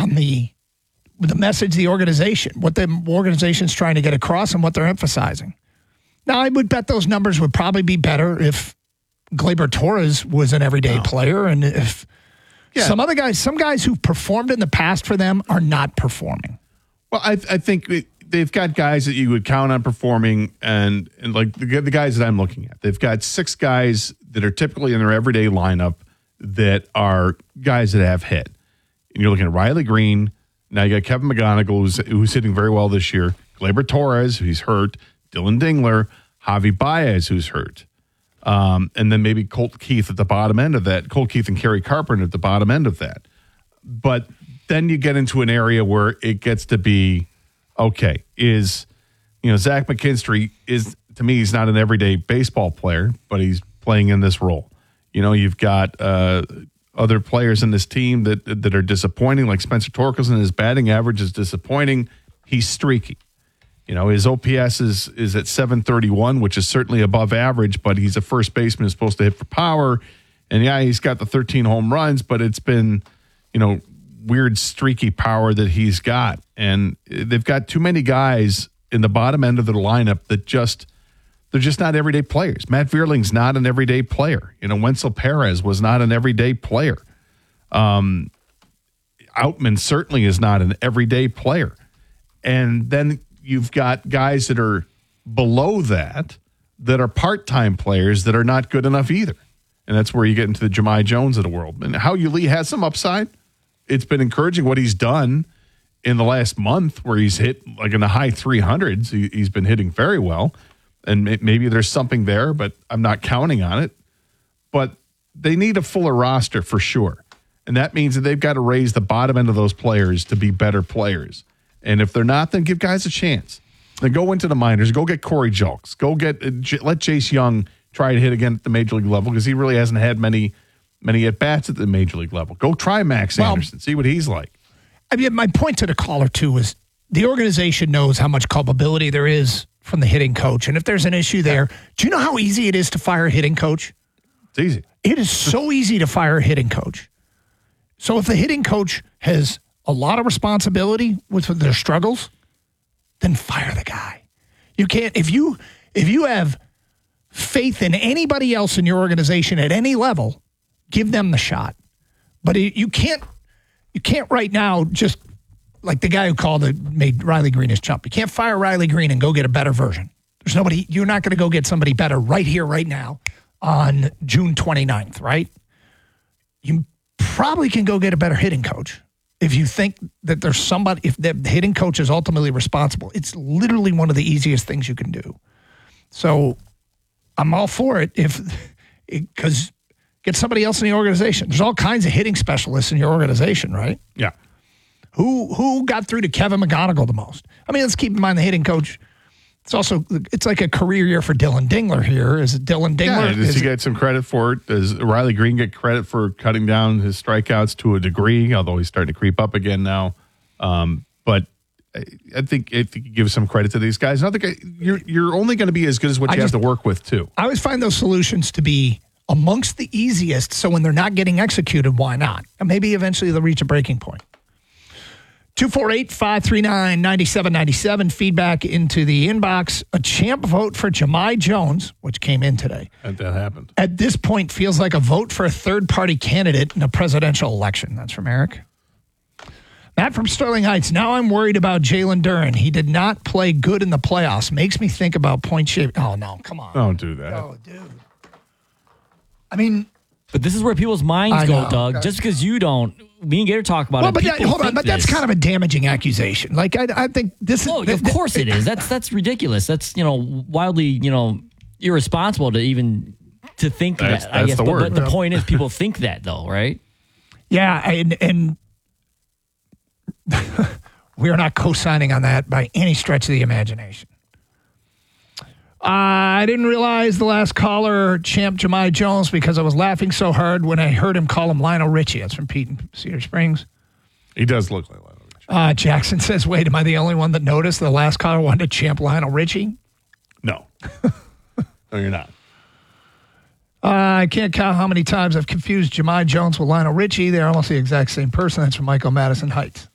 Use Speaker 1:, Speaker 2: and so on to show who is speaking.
Speaker 1: on the message, the organization, what the organization's trying to get across and what they're emphasizing. Now, I would bet those numbers would probably be better if Gleyber Torres was an everyday player, and if some guys who've performed in the past for them are not performing.
Speaker 2: Well, I think they've got guys that you would count on performing, and like the guys that I'm looking at. They've got 6 guys that are typically in their everyday lineup that are guys that have hit. And you're looking at Riley Green. Now you got Kevin McGonigal, who's hitting very well this year. Gleyber Torres, who's hurt. Dylan Dingler. Javi Baez, who's hurt. And then maybe Colt Keith at the bottom end of that. Colt Keith and Kerry Carpenter at the bottom end of that. But then you get into an area where it gets to be, okay, Zach McKinstry to me, he's not an everyday baseball player, but he's playing in this role. You've got other players in this team that are disappointing, like Spencer Torkelson. His batting average is disappointing. He's streaky. His OPS is at 731, which is certainly above average, but he's a first baseman who's supposed to hit for power. And he's got the 13 home runs, but it's been, weird streaky power that he's got. And they've got too many guys in the bottom end of their lineup that they're just not everyday players. Matt Vierling's not an everyday player. Wenzel Perez was not an everyday player. Outman certainly is not an everyday player. And then you've got guys that are below that are part-time players that are not good enough either. And that's where you get into the Jahmai Jones of the world. And Hao-Yu Lee has some upside. It's been encouraging what he's done in the last month where he's hit like in the high 300s. He's been hitting very well. And maybe there's something there, but I'm not counting on it. But they need a fuller roster for sure. And that means that they've got to raise the bottom end of those players to be better players. And if they're not, then give guys a chance. Then go into the minors. Go get Corey Julks. Let Jace Young try to hit again at the major league level because he really hasn't had many at-bats at the major league level. Go try Max Anderson. See what he's like.
Speaker 1: I mean, my point to the caller, too, is the organization knows how much culpability there is from the hitting coach. And if there's an issue there, do you know how easy it is to fire a hitting coach?
Speaker 2: It's easy.
Speaker 1: It is so easy to fire a hitting coach. So if the hitting coach has a lot of responsibility with their struggles, then fire the guy. You can't, if you have faith in anybody else in your organization at any level, give them the shot. But you can't right now just like the guy who made Riley Green his chump. You can't fire Riley Green and go get a better version. There's nobody, you're not going to go get somebody better right here, right now on June 29th, right? You probably can go get a better hitting coach. If you think that there's somebody, if the hitting coach is ultimately responsible, it's literally one of the easiest things you can do. So I'm all for it because get somebody else in the organization. There's all kinds of hitting specialists in your organization, right?
Speaker 2: Yeah.
Speaker 1: Who got through to Kevin McGonigal the most? I mean, let's keep in mind the hitting coach. It's like a career year for Dylan Dingler here. Is it Dylan Dingler?
Speaker 2: Yeah, does he get some credit for it? Does Riley Green get credit for cutting down his strikeouts to a degree, although he's starting to creep up again now? But I think if you give some credit to these guys, I think you're only going to be as good as what you have to work with, too.
Speaker 1: I always find those solutions to be amongst the easiest, so when they're not getting executed, why not? And maybe eventually they'll reach a breaking point. 248-539-9797. Feedback into the inbox. A champ vote for Jahmai Jones, which came in today.
Speaker 2: And that happened.
Speaker 1: At this point, feels like a vote for a third-party candidate in a presidential election. That's from Eric. Matt from Sterling Heights. Now I'm worried about Jalen Duren. He did not play good in the playoffs. Makes me think about point shape. Oh, no. Come on.
Speaker 2: Don't do that.
Speaker 1: Oh, dude. I mean...
Speaker 3: But this is where people's minds go, Doug. Just because you don't, me and Gator talk about it.
Speaker 1: But that's kind of a damaging accusation. Like I think this is.
Speaker 3: Oh, of course it is. That's ridiculous. That's wildly irresponsible to even to think that. I guess. But the point is, people think that though, right?
Speaker 1: Yeah, and we are not co-signing on that by any stretch of the imagination. I didn't realize the last caller champed Jahmai Jones because I was laughing so hard when I heard him call him Lionel Richie. That's from Pete in Cedar Springs.
Speaker 2: He does look like Lionel Richie.
Speaker 1: Jackson says, wait, am I the only one that noticed the last caller wanted to champ Lionel Richie?
Speaker 2: No. No, you're not.
Speaker 1: I can't count how many times I've confused Jahmai Jones with Lionel Richie. They're almost the exact same person. That's from Michael Madison Heights.